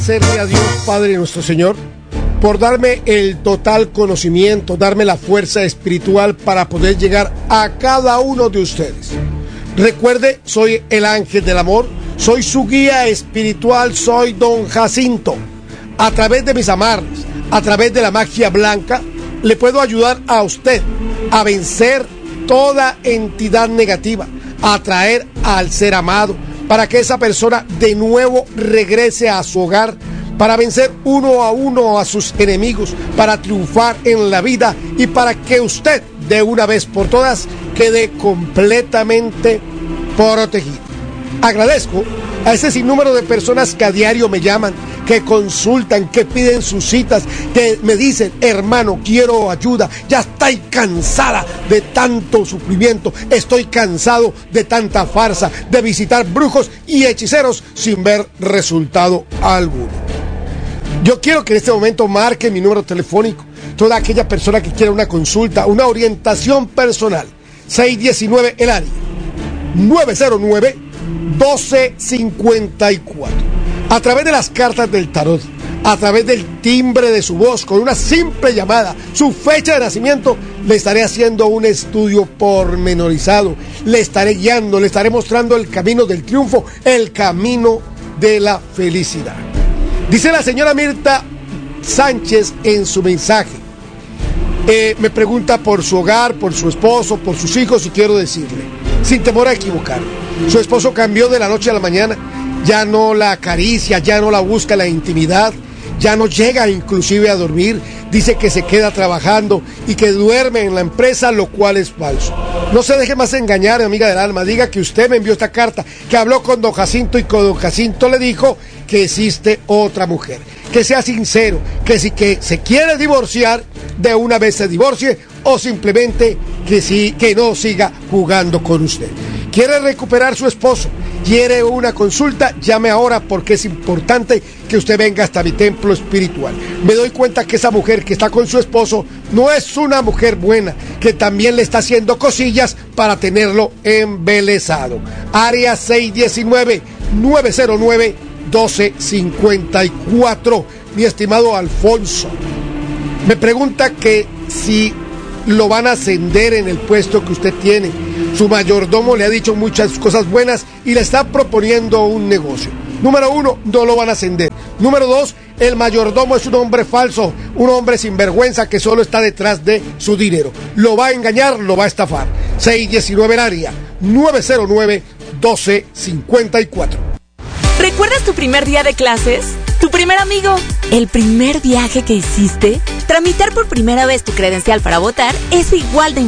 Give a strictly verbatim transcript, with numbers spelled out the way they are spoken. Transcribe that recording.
Agradecerle a Dios Padre nuestro Señor por darme el total conocimiento, darme la fuerza espiritual para poder llegar a cada uno de ustedes. Recuerde, soy el ángel del amor, soy su guía espiritual, soy Don Jacinto. A través de mis amarres, a través de la magia blanca, le puedo ayudar a usted a vencer toda entidad negativa, a atraer al ser amado, para que esa persona de nuevo regrese a su hogar, para vencer uno a uno a sus enemigos, para triunfar en la vida y para que usted de una vez por todas quede completamente protegido. Agradezco a ese sinnúmero de personas que a diario me llaman, que consultan, que piden sus citas, que me dicen: hermano, quiero ayuda, ya estoy cansada de tanto sufrimiento, estoy cansado de tanta farsa, de visitar brujos y hechiceros sin ver resultado alguno. Yo quiero que en este momento marque mi número telefónico, toda aquella persona que quiera una consulta, una orientación personal, seis uno nueve el área, nueve cero nueve, doce cincuenta y cuatro. A través de las cartas del tarot, a través del timbre de su voz, con una simple llamada, su fecha de nacimiento, le estaré haciendo un estudio pormenorizado, le estaré guiando, le estaré mostrando el camino del triunfo, el camino de la felicidad. Dice la señora Mirta Sánchez en su mensaje, eh, me pregunta por su hogar, por su esposo, por sus hijos, y quiero decirle, sin temor a equivocarme, su esposo cambió de la noche a la mañana. Ya no la acaricia, ya no la busca la intimidad, ya no llega inclusive a dormir, dice que se queda trabajando y que duerme en la empresa, lo cual es falso. No se deje más engañar, amiga del alma, diga que usted me envió esta carta, que habló con don Jacinto y con don Jacinto le dijo que existe otra mujer. Que sea sincero, que si que se quiere divorciar, de una vez se divorcie, o simplemente que, sí, que no siga jugando con usted. ¿Quiere recuperar su esposo? ¿Quiere una consulta? Llame ahora, porque es importante que usted venga hasta mi templo espiritual. Me doy cuenta que esa mujer que está con su esposo no es una mujer buena, que también le está haciendo cosillas para tenerlo embelesado. Área seis uno nueve, nueve cero nueve, doce cincuenta y cuatro. Mi estimado Alfonso, me pregunta que si lo van a ascender en el puesto que usted tiene. Su mayordomo le ha dicho muchas cosas buenas y le está proponiendo un negocio. Número uno, no lo van a ascender. Número dos, el mayordomo es un hombre falso, un hombre sinvergüenza que solo está detrás de su dinero. Lo va a engañar, lo va a estafar. seis uno nueve el área, nueve cero nueve, doce cincuenta y cuatro. ¿Recuerdas tu primer día de clases? ¿Tu primer amigo? ¿El primer viaje que hiciste? Tramitar por primera vez tu credencial para votar es igual de